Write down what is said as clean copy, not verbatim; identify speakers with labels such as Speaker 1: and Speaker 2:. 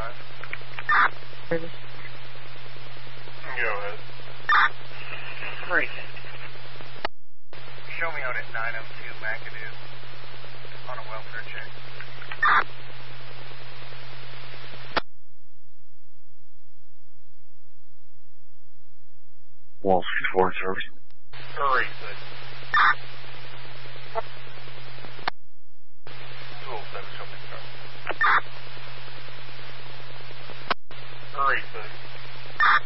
Speaker 1: Go ahead.
Speaker 2: Great.
Speaker 3: Show me out at 902 McAdoo on a welfare check.
Speaker 4: Wall Street Forest Service.
Speaker 3: Hurry, but